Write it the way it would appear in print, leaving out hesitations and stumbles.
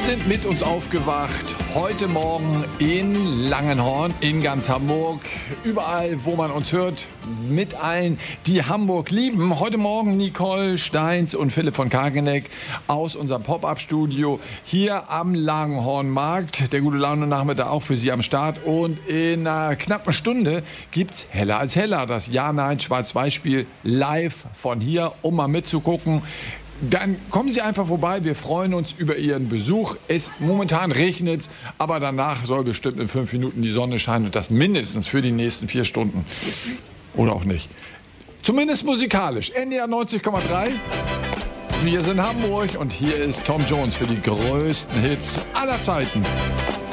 sind mit uns aufgewacht. Heute Morgen in Langenhorn, in ganz Hamburg. Überall, wo man uns hört, mit allen, die Hamburg lieben. Heute Morgen Nicole Steins und Philipp von Kageneck aus unserem Pop-Up-Studio hier am Langenhornmarkt. Der gute Laune-Nachmittag auch für Sie am Start. Und in einer knappen Stunde gibt's Heller als Heller. Das Ja-Nein-Schwarz-Weiß-Spiel live von hier, um mal mitzugucken. Dann kommen Sie einfach vorbei. Wir freuen uns über Ihren Besuch. Momentan regnet es, aber danach soll bestimmt in 5 Minuten die Sonne scheinen und das mindestens für die nächsten 4 Stunden. Oder auch nicht. Zumindest musikalisch. NDR 90,3. Wir sind Hamburg und hier ist Tom Jones für die größten Hits aller Zeiten.